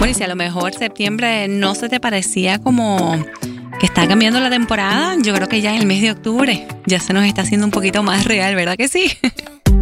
Bueno, y si a lo mejor septiembre no se te parecía como que está cambiando la temporada, yo creo que ya en el mes de octubre ya se nos está haciendo un poquito más real, ¿verdad que sí?